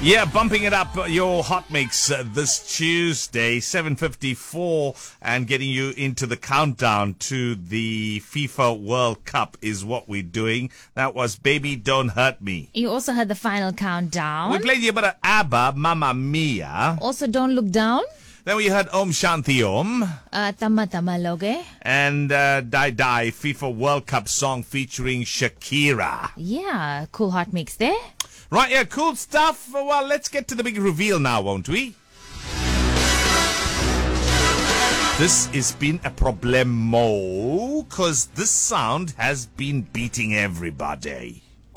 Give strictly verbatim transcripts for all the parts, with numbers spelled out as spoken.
Yeah, bumping it up, uh, your hot mix uh, this Tuesday, seven fifty-four, and getting you into the countdown to the FIFA World Cup is what we're doing. That was Baby Don't Hurt Me. You also had the final countdown. We played you a bit of ABBA, Mamma Mia. Also, Don't Look Down. Then we heard Om Shanti Om. Uh, Tama Tama Loge. And uh, Die Die, FIFA World Cup song featuring Shakira. Yeah, cool hot mix there. Right, yeah, cool stuff. Well, let's get to the big reveal now, won't we? This has been a problemo, because this sound has been beating everybody.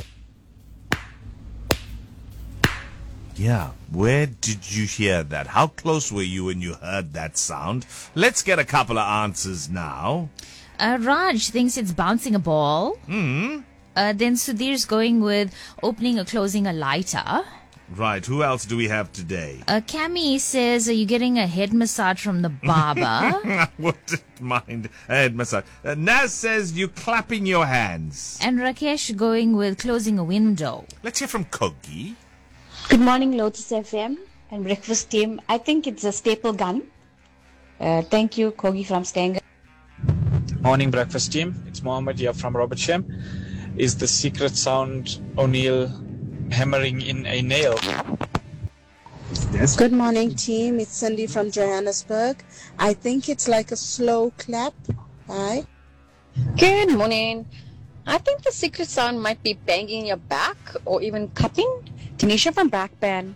Yeah, where did you hear that? How close were you when you heard that sound? Let's get a couple of answers now. Uh, Raj thinks it's bouncing a ball. Hmm. Uh, then Sudhir's going with opening or closing a lighter. Right, who else do we have today? Uh, Cami says, are you getting a head massage from the barber? I wouldn't mind a head massage. Uh, Naz says you clapping your hands. And Rakesh going with closing a window. Let's hear from Kogi. Good morning, Lotus F M and breakfast team. I think it's a staple gun. Uh, thank you, Kogi from Stanger. Morning, breakfast team. It's Mohammed here from Robert Shem. Is the secret sound O'Neill hammering in a nail? Yes. Good morning, team. It's Cindy from Johannesburg. I think it's like a slow clap. Bye. Good morning. I think the secret sound might be banging your back or even cupping. Tanisha from Backban.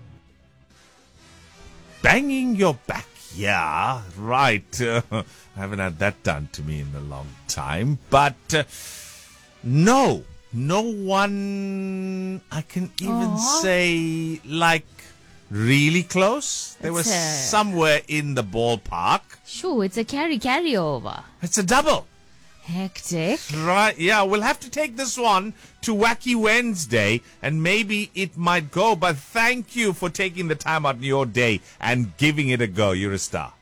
Banging your back. Yeah, right. Uh, I haven't had that done to me in a long time. But uh, no, no one I can even Aww. say, like, really close. They were It's a- somewhere in the ballpark. Sure, it's a carry carry over. It's a double. Hectic. Right, yeah, we'll have to take this one to Wacky Wednesday, and maybe it might go, but thank you for taking the time out in your day and giving it a go. You're a star.